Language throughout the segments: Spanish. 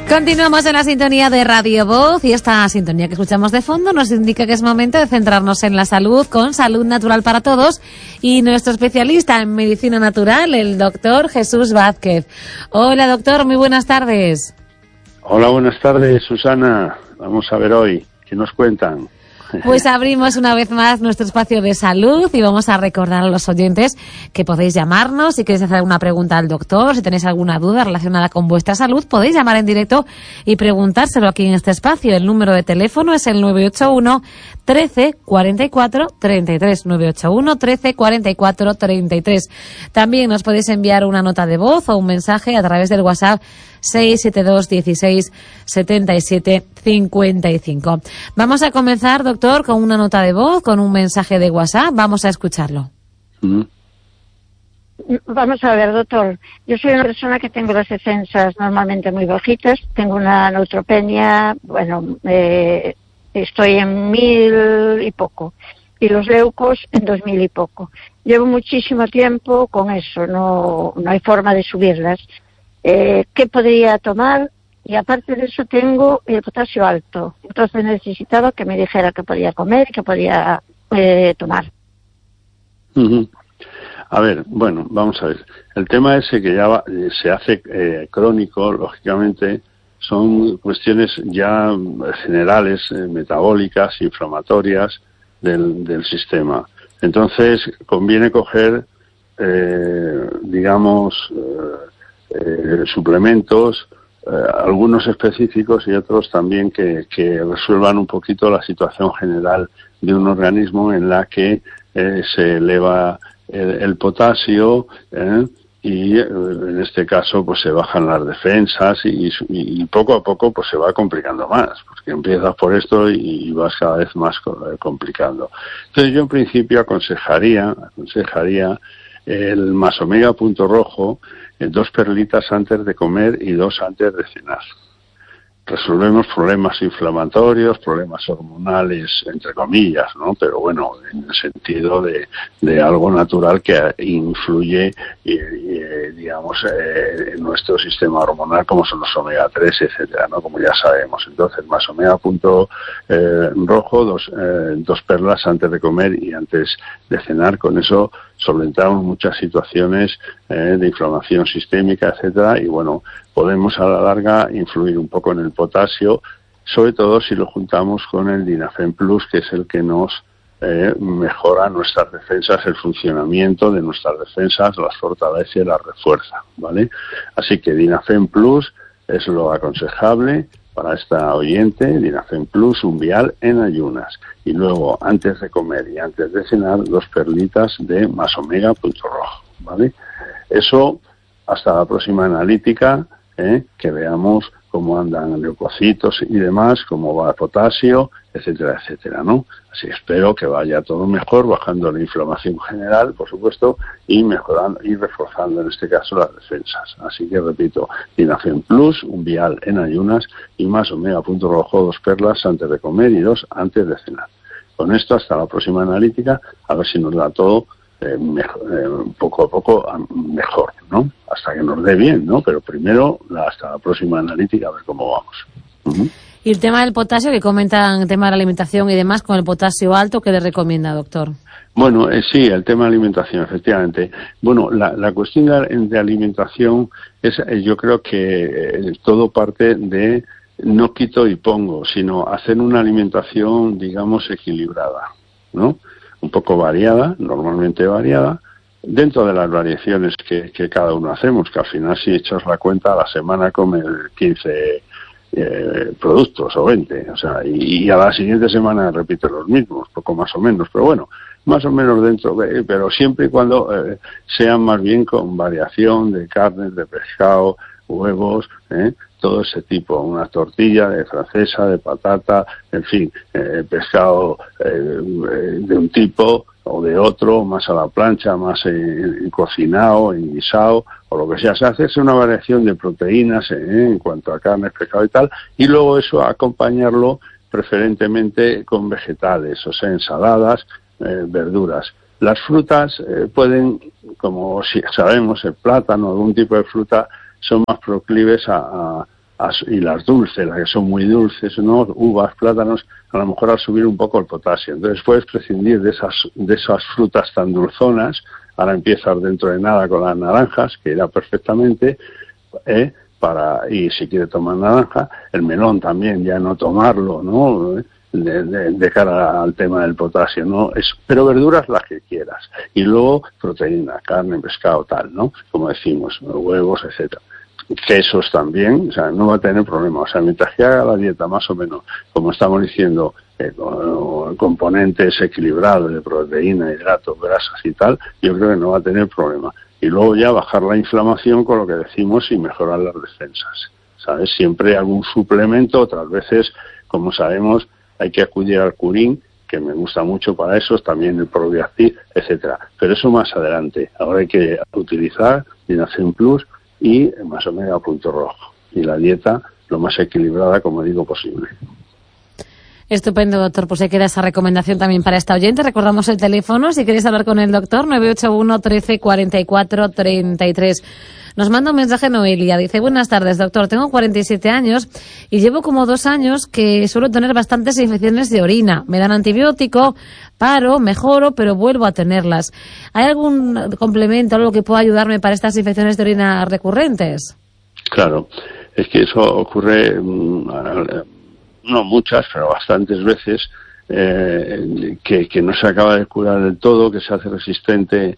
Continuamos en la sintonía de Radio Voz y esta sintonía que escuchamos de fondo nos indica que es momento de centrarnos en la salud con Salud Natural para Todos y nuestro especialista en medicina natural, el doctor Jesús Vázquez. Hola doctor, muy buenas tardes. Hola, buenas tardes Susana. Vamos a ver hoy, ¿qué nos cuentan? Pues abrimos una vez más nuestro espacio de salud y vamos a recordar a los oyentes que podéis llamarnos si queréis hacer alguna pregunta al doctor, si tenéis alguna duda relacionada con vuestra salud, podéis llamar en directo y preguntárselo aquí en este espacio. El número de teléfono es el 981 13 44 33, 981 13 44 33. También nos podéis enviar una nota de voz o un mensaje a través del WhatsApp 672 16 77 55. Vamos a comenzar, doctor, con una nota de voz, con un mensaje de WhatsApp. Vamos a escucharlo. Vamos a ver, doctor. Yo soy una persona que tengo las defensas normalmente muy bajitas. Tengo una neutropenia, estoy en 1000 y poco. Y los leucos en 2000 y poco. Llevo muchísimo tiempo con eso, no hay forma de subirlas. ¿Qué podría tomar? Y aparte de eso tengo el potasio alto. Entonces necesitaba que me dijera qué podía comer y qué podía tomar. A ver, bueno, vamos a ver. El tema ese que ya se hace crónico, lógicamente, son cuestiones ya generales, metabólicas, inflamatorias del sistema. Entonces, conviene coger, suplementos, algunos específicos y otros también que resuelvan un poquito la situación general de un organismo en la que se eleva el potasio y en este caso pues se bajan las defensas y poco a poco pues se va complicando más, porque empiezas por esto y vas cada vez más complicando. Entonces yo en principio aconsejaría el Masomega punto rojo, 2 perlitas antes de comer y 2 antes de cenar. Resolvemos problemas inflamatorios, problemas hormonales, entre comillas, ¿no? Pero bueno, en el sentido de algo natural que influye, en nuestro sistema hormonal, como son los omega 3, etcétera, ¿no? Como ya sabemos. Entonces, más omega punto rojo, 2 perlas antes de comer y antes de cenar. Con eso solventamos muchas situaciones de inflamación sistémica, etcétera, y bueno, podemos a la larga influir un poco en el potasio, sobre todo si lo juntamos con el Dinafen Plus, que es el que nos mejora nuestras defensas, el funcionamiento de nuestras defensas, las fortalece y las refuerza, ¿vale? Así que Dinafen Plus es lo aconsejable para esta oyente, Dinafen Plus, un vial en ayunas. Y luego, antes de comer y antes de cenar, 2 perlitas de Masomega punto rojo, ¿vale? Eso hasta la próxima analítica, que veamos cómo andan leucocitos y demás, cómo va el potasio, etcétera, etcétera, ¿no? Así espero que vaya todo mejor, bajando la inflamación general, por supuesto, y mejorando y reforzando en este caso las defensas. Así que repito, Dinafen Plus, un vial en ayunas y Masomega punto rojo, 2 perlas antes de comer y 2 antes de cenar. Con esto hasta la próxima analítica, a ver si nos da todo poco a poco mejor, ¿no? Hasta que nos dé bien, ¿no? Pero primero hasta la próxima analítica a ver cómo vamos. Y el tema del potasio, que comentan, el tema de la alimentación y demás, con el potasio alto, ¿qué le recomienda, doctor? Bueno, sí, el tema de alimentación, efectivamente. Bueno, la cuestión de alimentación es, yo creo que todo parte de no quito y pongo, sino hacer una alimentación, digamos, equilibrada, ¿no? Un poco variada, normalmente variada, dentro de las variaciones que cada uno hacemos, que al final si echas la cuenta a la semana comes 15 productos o 20, o sea, y a la siguiente semana repites los mismos, poco más o menos, pero bueno, más o menos dentro, pero siempre y cuando sean más bien con variación de carnes, de pescado, huevos, todo ese tipo, una tortilla de francesa, de patata, en fin, pescado de un tipo o de otro, más a la plancha, más cocinado, en guisado, o lo que sea. Se hace una variación de proteínas en cuanto a carne, pescado y tal, y luego eso acompañarlo preferentemente con vegetales, o sea, ensaladas, verduras. Las frutas pueden, como si sabemos, el plátano, algún tipo de fruta, son más proclives a y las dulces, las que son muy dulces, ¿no? Uvas, plátanos, a lo mejor al subir un poco el potasio. Entonces puedes prescindir de esas frutas tan dulzonas. Ahora empiezas dentro de nada con las naranjas, que irá perfectamente, y si quiere tomar naranja, el melón también, ya no tomarlo, ¿no? De cara al tema del potasio, ¿no? Pero verduras las que quieras. Y luego proteína, carne, pescado, tal, ¿no? Como decimos, huevos, etcétera. Quesos también, o sea, no va a tener problema. O sea, mientras que haga la dieta más o menos, como estamos diciendo, con componentes equilibrados de proteína, hidratos, grasas y tal, yo creo que no va a tener problema. Y luego ya bajar la inflamación con lo que decimos y mejorar las defensas, ¿sabes? Siempre algún suplemento, otras veces, como sabemos, hay que acudir al curín, que me gusta mucho para eso, también el Probiacid, etcétera. Pero eso más adelante. Ahora hay que utilizar Dinacin Plus y más o menos a punto rojo. Y la dieta lo más equilibrada, como digo, posible. Estupendo, doctor. Pues ahí queda esa recomendación también para esta oyente. Recordamos el teléfono, si queréis hablar con el doctor, 981 13 44 33. Nos manda un mensaje Noelia. Dice, buenas tardes, doctor. Tengo 47 años y llevo como 2 años que suelo tener bastantes infecciones de orina. Me dan antibiótico, paro, mejoro, pero vuelvo a tenerlas. ¿Hay algún complemento, algo que pueda ayudarme para estas infecciones de orina recurrentes? Claro, es que eso ocurre, no muchas, pero bastantes veces, que no se acaba de curar del todo, que se hace resistente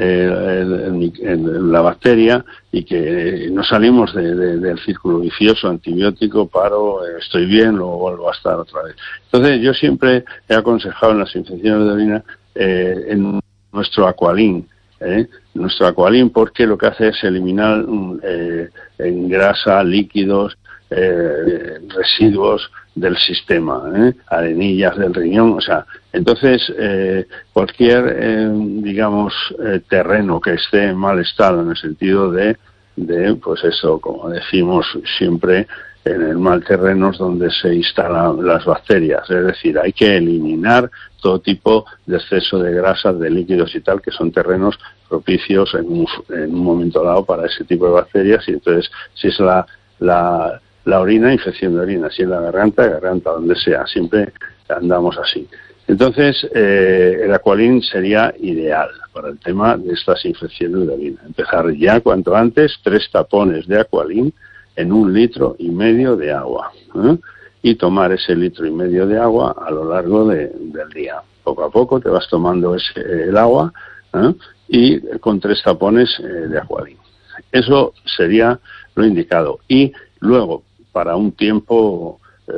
la bacteria y que no salimos del círculo vicioso, antibiótico, paro, estoy bien, luego vuelvo a estar otra vez. Entonces yo siempre he aconsejado en las infecciones de orina en nuestro Aqualin, nuestro Aqualin, porque lo que hace es eliminar en grasa, líquidos, residuos del sistema, arenillas del riñón, o sea, entonces cualquier digamos terreno que esté en mal estado, en el sentido de pues eso, como decimos siempre, en el mal terreno es donde se instalan las bacterias, es decir, hay que eliminar todo tipo de exceso de grasas, de líquidos y tal, que son terrenos propicios en un momento dado para ese tipo de bacterias. Y entonces, si es la orina, infección de orina, si es la garganta, donde sea, siempre andamos así. Entonces, el Aqualin sería ideal para el tema de estas infecciones de orina. Empezar ya cuanto antes, 3 tapones de Aqualin en 1,5 litros de agua, y tomar ese 1,5 litros de agua a lo largo del día. Poco a poco te vas tomando el agua, y con 3 tapones de Aqualin. Eso sería lo indicado. Y luego, para un tiempo,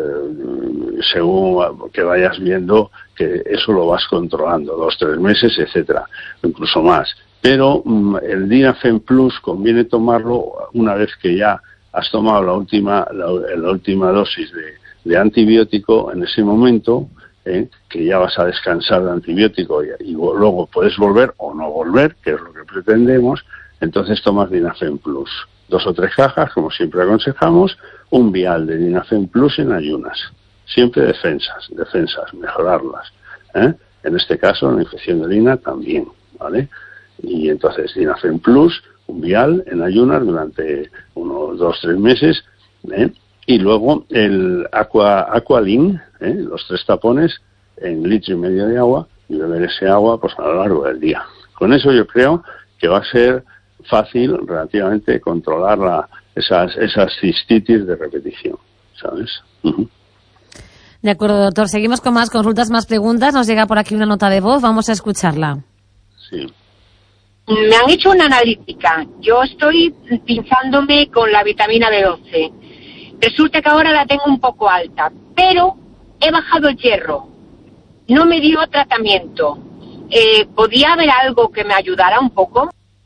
según que vayas viendo que eso lo vas controlando, 2-3 meses, etcétera, incluso más. Pero el Dinafem Plus conviene tomarlo una vez que ya has tomado la última dosis de antibiótico. En ese momento, que ya vas a descansar de antibiótico y luego puedes volver o no volver, que es lo que pretendemos, entonces tomas Dinafem Plus. 2 o 3 cajas, como siempre aconsejamos, un vial de Dinafem Plus en ayunas. Siempre defensas, mejorarlas. En este caso, en la infección de orina también, ¿vale? Y entonces Dinafem Plus, un vial en ayunas durante unos 2-3 meses, y luego el Aqualin, los 3 tapones en 1,5 litros de agua, y beber ese agua pues a lo largo del día. Con eso yo creo que va a ser fácil relativamente controlar esas cistitis de repetición, ¿sabes? Uh-huh. De acuerdo, doctor. Seguimos con más consultas, más preguntas. Nos llega por aquí una nota de voz. Vamos a escucharla. Sí. Me han hecho una analítica. Yo estoy pinchándome con la vitamina B12. Resulta que ahora la tengo un poco alta, pero he bajado el hierro. No me dio tratamiento. ¿Podría haber algo que me ayudara un poco?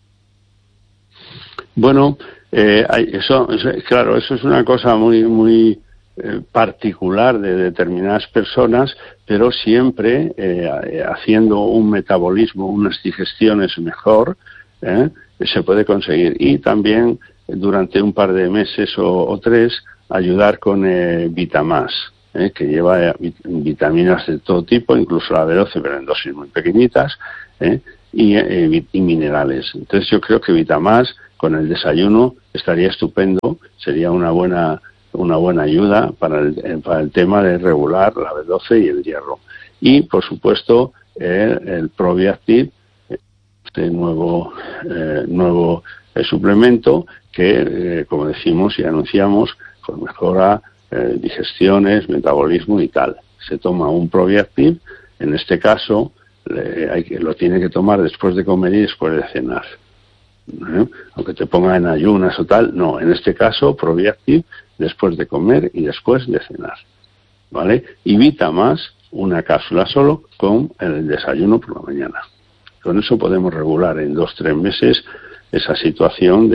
Bueno, claro, eso es una cosa muy particular de determinadas personas, pero siempre haciendo un metabolismo, unas digestiones mejor, se puede conseguir. Y también durante un par de meses o 3 ayudar con Vitamás, que lleva vitaminas de todo tipo, incluso la B12, pero en dosis muy pequeñitas, y minerales. Entonces yo creo que Vitamás con el desayuno estaría estupendo, sería una buena una buena ayuda para el tema de regular la B12 y el hierro. Y, por supuesto, el Probiactive, este nuevo suplemento que, como decimos y anunciamos, pues mejora digestiones, metabolismo y tal. Se toma un Probiactive, en este caso lo tiene que tomar después de comer y después de cenar. Aunque te ponga en ayunas o tal, no, en este caso Probiactive después de comer y después de cenar, ¿vale? Y Vitamas, una cápsula solo con el desayuno por la mañana. Con eso podemos regular en 2-3 meses esa situación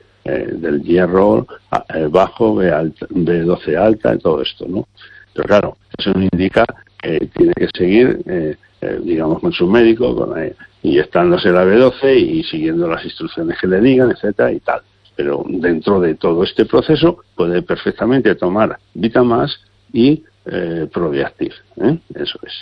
del hierro bajo, B12 alta y todo esto, ¿no? Pero claro, eso no indica que tiene que seguir digamos, con su médico, inyectándose la B12 y siguiendo las instrucciones que le digan, etcétera y tal. Pero dentro de todo este proceso puede perfectamente tomar Vitamas y Probiactive, eso es.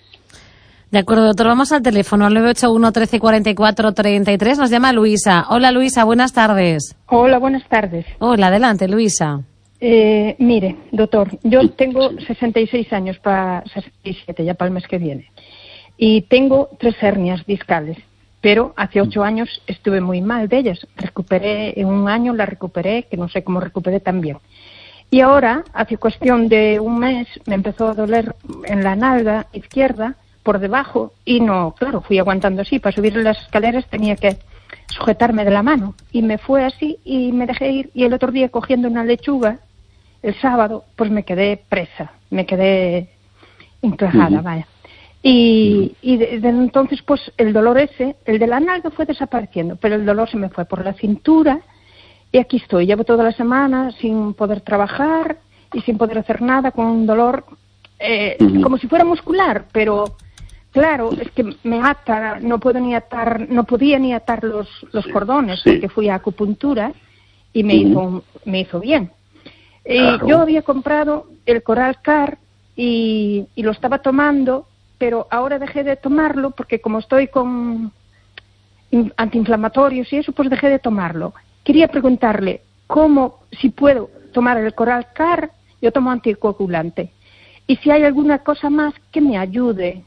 De acuerdo, doctor, vamos al teléfono, al 981 13 44 33. Nos llama Luisa. Hola, Luisa, buenas tardes. Hola, buenas tardes. Hola, adelante, Luisa. Mire, doctor, yo tengo 66 años, para 67, ya para el mes que viene. Y tengo 3 hernias discales, pero hace 8 años estuve muy mal de ellas. Recuperé, en un año la recuperé, que no sé cómo recuperé también. Y ahora, hace cuestión de un mes, me empezó a doler en la nalga izquierda, por debajo, y no, claro, fui aguantando así. Para subir las escaleras tenía que sujetarme de la mano. Y me fue así y me dejé ir. Y el otro día, cogiendo una lechuga, el sábado, pues me quedé presa, me quedé encajada, vaya. Y desde entonces, pues el dolor ese, el de la nalga fue desapareciendo, pero el dolor se me fue por la cintura y aquí estoy. Llevo toda la semana sin poder trabajar y sin poder hacer nada, con un dolor como si fuera muscular, pero claro, es que me ata, no podía ni atar los cordones, porque fui a acupuntura y me hizo bien. Claro. Yo había comprado el Coralcar y lo estaba tomando, pero ahora dejé de tomarlo porque como estoy con antiinflamatorios y eso, pues dejé de tomarlo. Quería preguntarle si puedo tomar el Coralcar. Yo tomo anticoagulante, y si hay alguna cosa más que me ayude.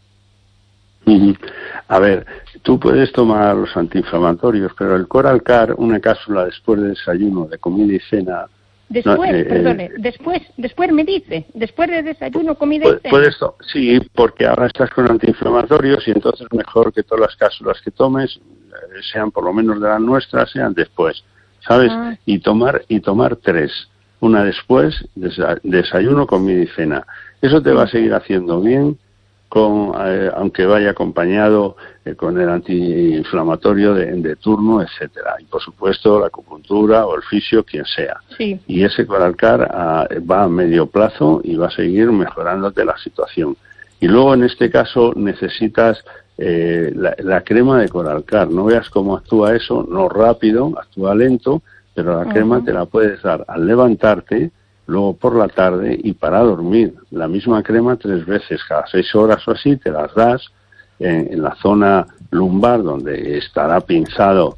A ver, tú puedes tomar los antiinflamatorios, pero el Coralcar, una cápsula después del desayuno, de comida y cena. Después me dice, después de desayuno, comida y cena. Sí, porque ahora estás con antiinflamatorios y entonces mejor que todas las cápsulas que tomes, sean por lo menos de las nuestras, sean después, ¿sabes? Y tomar 3, una después, desayuno, comida y cena. Eso te va a seguir haciendo bien, aunque vaya acompañado con el antiinflamatorio de turno, etcétera, y por supuesto la acupuntura o el fisio, quien sea. Sí. Y ese Coralcar va a medio plazo y va a seguir mejorándote la situación. Y luego en este caso necesitas la crema de Coralcar. No veas cómo actúa eso, no rápido, actúa lento, pero la crema te la puedes dar al levantarte, luego por la tarde y para dormir. La misma crema 3 veces, cada 6 horas o así, te las das en la zona lumbar donde estará pinzado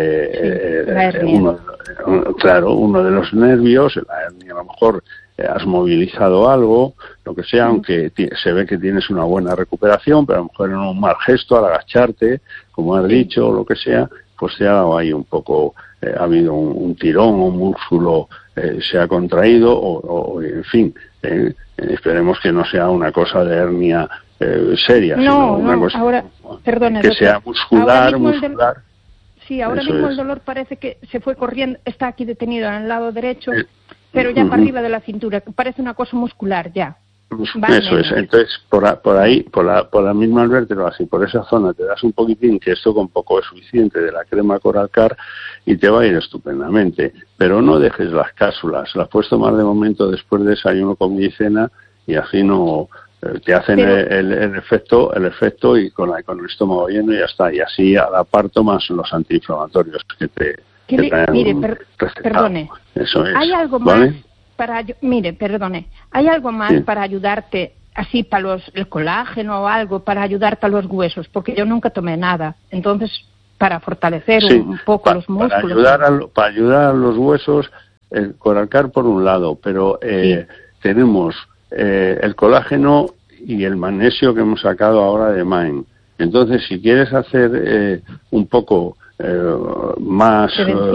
uno de los nervios, la hernia. A lo mejor has movilizado algo, lo que sea, aunque se ve que tienes una buena recuperación, pero a lo mejor en un mal gesto al agacharte, como has dicho, o lo que sea, pues se ha dado ahí un poco, ha habido un tirón, un músculo se ha contraído, o en fin, esperemos que no sea una cosa de hernia seria, sino una cosa ahora, perdone, que sea muscular. Sí, ahora mismo el dolor parece que se fue corriendo, está aquí detenido en el lado derecho, pero ya para arriba de la cintura, parece una cosa muscular ya. Eso es, entonces por ahí, por la misma vértebra, así por esa zona te das un poquitín, que esto con poco es suficiente, de la crema Coralcar y te va a ir estupendamente. Pero no dejes las cápsulas, las puedes tomar de momento después de desayuno, comida y cena, y así no te hacen el efecto y con el estómago lleno y ya está. Y así a la par tomas los antiinflamatorios que te mire, perdone, eso es, ¿hay algo ¿vale? más? ¿Hay algo más para ayudarte, así para el colágeno o algo, para ayudarte a los huesos? Porque yo nunca tomé nada. Entonces, para fortalecer un poco los músculos. Para ayudar a los huesos, el Coralcar por un lado, pero tenemos el colágeno y el magnesio que hemos sacado ahora de Main. Entonces, si quieres hacer un poco más...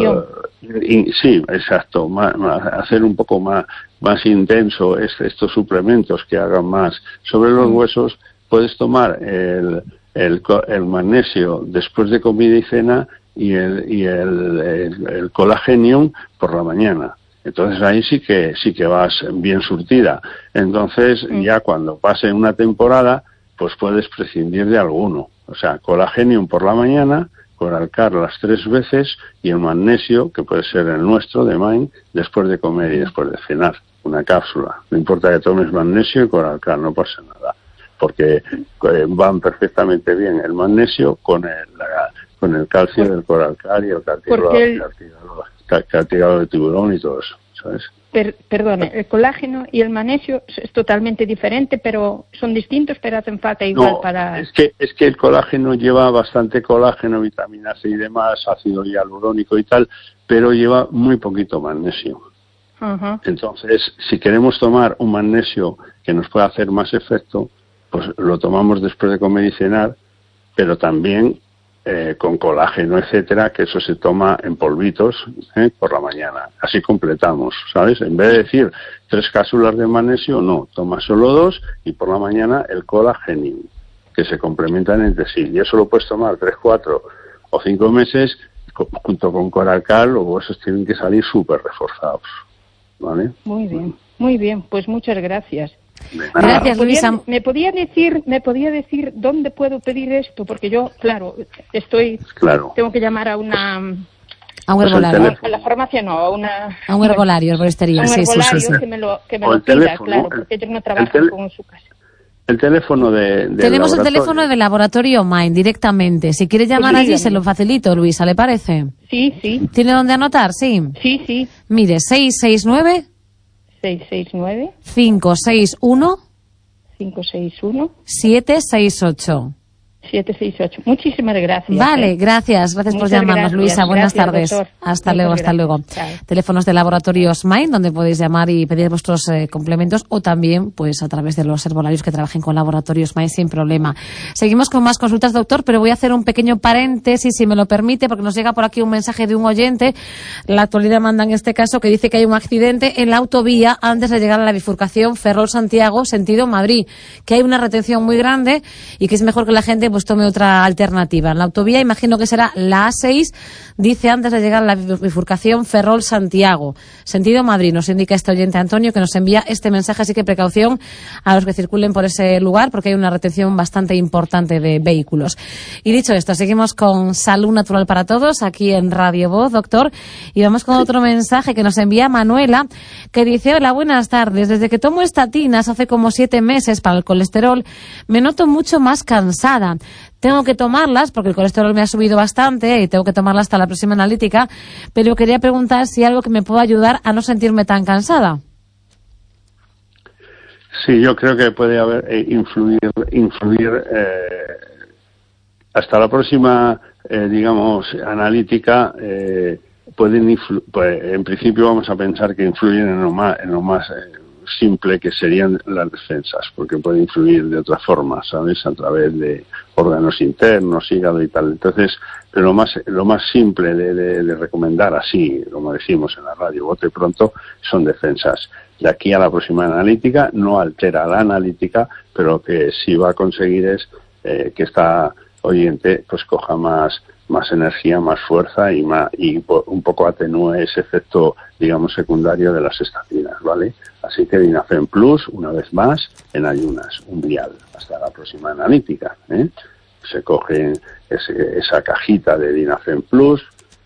sí, exacto, hacer un poco más intenso estos suplementos que hagan más sobre los huesos, puedes tomar el magnesio después de comida y cena y el Colagenium por la mañana. Entonces ahí sí que vas bien surtida. Entonces ya cuando pase una temporada, pues puedes prescindir de alguno. O sea, Colagenium por la mañana, Coralcar las 3 veces y el magnesio, que puede ser el nuestro de Main, después de comer y después de cenar. Una cápsula. No importa que tomes magnesio y Coralcar, no pasa nada. Porque van perfectamente bien el magnesio con el calcio del Coralcar y el cartílago de tiburón y todo eso, ¿sabes? Perdone, el colágeno y el magnesio es totalmente diferente, pero son distintos, pero hacen falta igual para... Es que el colágeno lleva bastante colágeno, vitamina C y demás, ácido hialurónico y tal, pero lleva muy poquito magnesio. Uh-huh. Entonces, si queremos tomar un magnesio que nos pueda hacer más efecto, pues lo tomamos después de comer y cenar, pero también con colágeno, etcétera, que eso se toma en polvitos por la mañana. Así completamos, ¿sabes? En vez de decir 3 cápsulas de magnesio, no, toma solo 2 y por la mañana el Colagenium, que se complementan entre sí. Y eso lo puedes tomar 3, 4 o 5 meses junto con Coralcar, los huesos tienen que salir súper reforzados, ¿vale? Muy bien, pues muchas gracias. Gracias, Luisa. ¿Me podía decir dónde puedo pedir esto? Porque yo, claro, tengo que llamar a un herbolario. A la farmacia no, a un herbolario, herboristería. Sí. Que me lo pida, claro, porque ellos no trabajan con su casa. El teléfono de Tenemos el teléfono del laboratorio Main directamente. Si quiere llamar allí, se lo facilito, Luisa, ¿le parece? Sí. ¿Tiene dónde anotar? Sí. Sí. Mire, 669 561 768. Muchísimas gracias. Vale, gracias por llamarnos, Luisa. Buenas tardes. Doctor. Hasta luego. Chao. Teléfonos de Laboratorios Main, donde podéis llamar y pedir vuestros complementos, o también pues a través de los herbolarios que trabajen con Laboratorios Main sin problema. Seguimos con más consultas, doctor, pero voy a hacer un pequeño paréntesis, si me lo permite, porque nos llega por aquí un mensaje de un oyente. La actualidad manda en este caso, que dice que hay un accidente en la autovía antes de llegar a la bifurcación Ferrol-Santiago, sentido Madrid, que hay una retención muy grande y que es mejor que la gente pues tome otra alternativa. En la autovía, imagino que será la A6, dice antes de llegar a la bifurcación Ferrol-Santiago, sentido Madrid. Nos indica este oyente Antonio, que nos envía este mensaje, así que precaución a los que circulen por ese lugar, porque hay una retención bastante importante de vehículos. Y dicho esto, seguimos con Salud Natural para Todos, aquí en Radio Voz, doctor, y vamos con otro mensaje que nos envía Manuela, que dice: hola, buenas tardes. Desde que tomo estatinas hace como 7 meses para el colesterol, me noto mucho más cansada. Tengo que tomarlas porque el colesterol me ha subido bastante y tengo que tomarlas hasta la próxima analítica, pero quería preguntar si hay algo que me pueda ayudar a no sentirme tan cansada. Sí, yo creo que puede haber influir hasta la próxima, analítica. En principio vamos a pensar que influyen en lo más simple, que serían las defensas, porque puede influir de otra forma, ¿sabes? A través de órganos internos, hígado y tal. Entonces, pero lo más simple de recomendar, así como decimos en la radio, bote pronto, son defensas. De aquí a la próxima analítica no altera la analítica, pero lo que sí va a conseguir es que esta oyente pues coja más energía, más fuerza y un poco atenúe ese efecto, secundario de las estatinas, ¿vale? Así que Dinafen Plus, una vez más, en ayunas, un vial, hasta la próxima analítica, Se coge esa cajita de Dinafen Plus,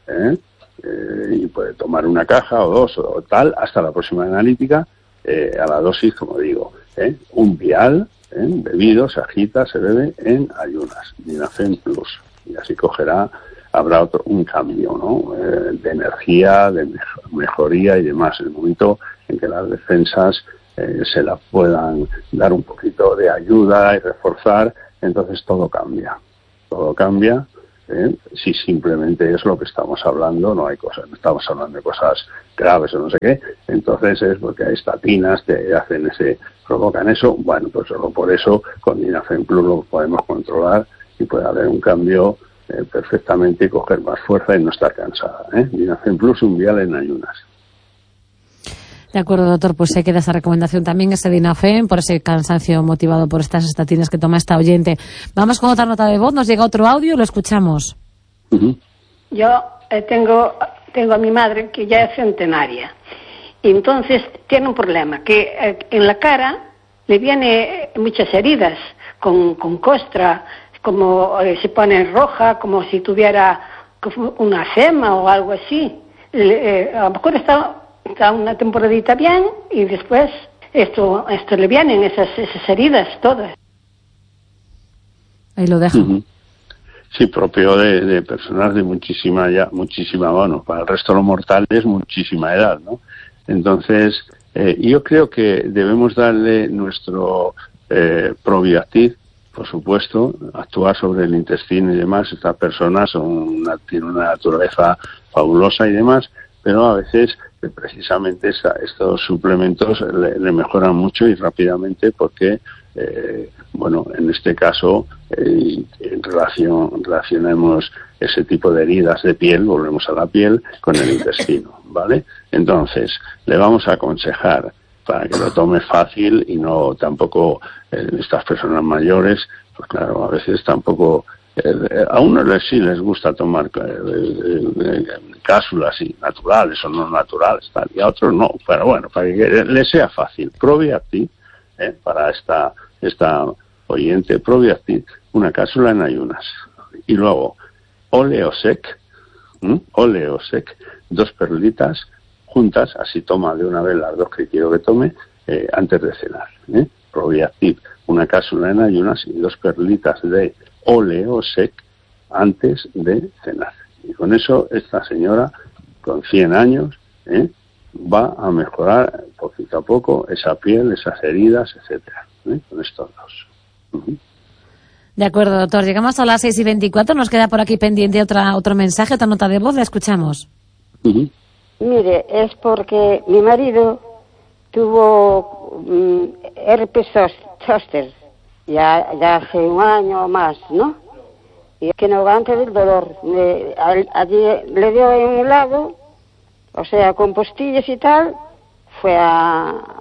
y puede tomar una caja o 2 o tal, hasta la próxima analítica, a la dosis, como digo, un vial, bebido, se agita, se bebe en ayunas, Dinafen Plus. Y así habrá un cambio, ¿no? De energía, de mejoría y demás. En el momento en que las defensas se la puedan dar un poquito de ayuda y reforzar, entonces todo cambia. Si simplemente es lo que estamos hablando, no estamos hablando de cosas graves o no sé qué, entonces es porque hay estatinas que provocan eso. Bueno, pues solo por eso con Dinafen Plus lo podemos controlar y puede haber un cambio perfectamente y coger más fuerza y no estar cansada. Dinafen Plus, un vial en ayunas. De acuerdo, doctor, pues se queda esa recomendación también, ese Dinafen, por ese cansancio motivado por estas estatinas que toma esta oyente. Vamos con otra nota de voz, nos llega otro audio, lo escuchamos. Uh-huh. Yo tengo a mi madre que ya es centenaria, y entonces tiene un problema, que en la cara le viene muchas heridas, con costra, como se pone roja, como si tuviera una fema o algo así. A lo mejor está una temporadita bien y después esto le vienen esas heridas todas. Ahí lo dejo. Uh-huh. Sí, propio de personas de muchísima, bueno, para el resto de los mortales, muchísima edad, ¿no? Entonces, yo creo que debemos darle nuestro Probiactiv, por supuesto, actuar sobre el intestino y demás. Estas personas tienen una naturaleza fabulosa y demás, pero a veces precisamente estos suplementos le mejoran mucho y rápidamente porque, bueno, en este caso relacionemos ese tipo de heridas de piel, volvemos a la piel, con el intestino, ¿vale? Entonces, le vamos a aconsejar para que lo tome fácil y no tampoco estas personas mayores, pues claro, a veces tampoco a unos sí les gusta tomar cápsulas naturales o no naturales, tal, y a otros no, pero bueno, para que les sea fácil. Probiactiv, para esta oyente, Probiactiv, una cápsula en ayunas, y luego Oleosec, 2 perlitas juntas, así toma de una vez las 2 que quiero que tome antes de cenar. Probiactiv, una cápsula en ayunas y 2 perlitas de Oleosec antes de cenar. Y con eso esta señora, con 100 años, va a mejorar poquito a poco esa piel, esas heridas, etcétera, con estos 2. Uh-huh. De acuerdo, doctor. Llegamos a las 6:24. Nos queda por aquí pendiente otro mensaje, otra nota de voz. La escuchamos. Uh-huh. Mire, es porque mi marido tuvo herpes zóster ya hace un año o más, ¿no? Y es que no aguanta del dolor. Allí le dio en un lado, o sea, con postillas y tal, fue a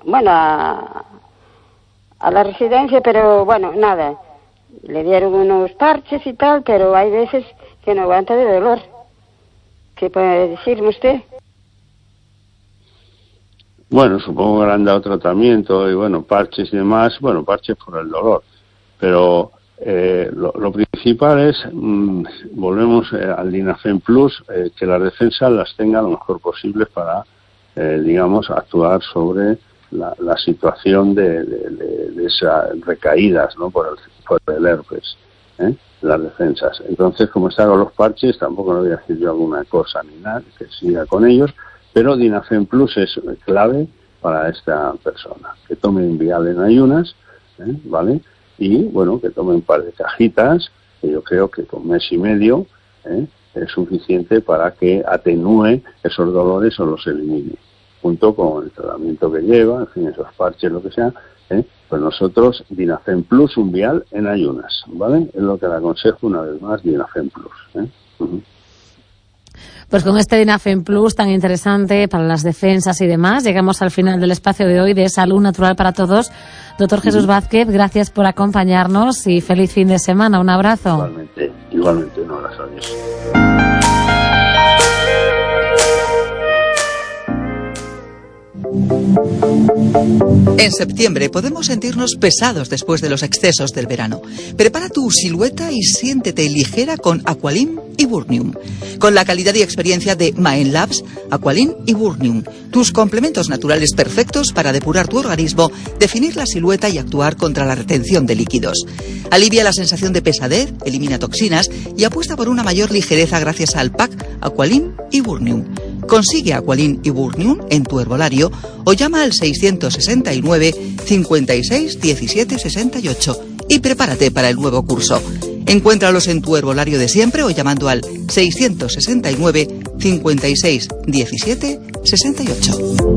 la residencia, pero bueno, nada. Le dieron unos parches y tal, pero hay veces que no aguanta de dolor. ¿Qué puede decirme usted? Bueno, supongo que le han dado tratamiento y bueno, parches y demás, bueno, parches por el dolor. Pero lo principal es, volvemos al Dinafen Plus, que las defensas las tenga lo mejor posible para, digamos, actuar sobre la situación de esas recaídas, ¿no? por el herpes, las defensas. Entonces, como está con los parches, tampoco le voy a decir yo alguna cosa ni nada, que siga con ellos, pero Dinafen Plus es clave para esta persona. Que tome un vial en ayunas, ¿vale? Y, bueno, que tome un par de cajitas, que yo creo que con mes y medio es suficiente para que atenúe esos dolores o los elimine. Junto con el tratamiento que lleva, en fin, esos parches, lo que sea, pues nosotros, Dinafen Plus, un vial en ayunas, ¿vale? Es lo que le aconsejo una vez más, Dinafen Plus. Uh-huh. Pues con este Dinafen Plus tan interesante para las defensas y demás, llegamos al final del espacio de hoy de Salud Natural para Todos. Doctor Jesús Vázquez, gracias por acompañarnos y feliz fin de semana. Un abrazo. Igualmente, un abrazo. Adiós. En septiembre podemos sentirnos pesados después de los excesos del verano. Prepara tu silueta y siéntete ligera con Aqualin y Burnium. Con la calidad y experiencia de Maen Labs, Aqualin y Burnium, tus complementos naturales perfectos para depurar tu organismo, definir la silueta y actuar contra la retención de líquidos. Alivia la sensación de pesadez, elimina toxinas y apuesta por una mayor ligereza gracias al pack Aqualin y Burnium. Consigue Aqualin y Burnium en tu herbolario o llama al 669 56 17 68 y prepárate para el nuevo curso. Encuéntralos en tu herbolario de siempre o llamando al 669 56 17 68.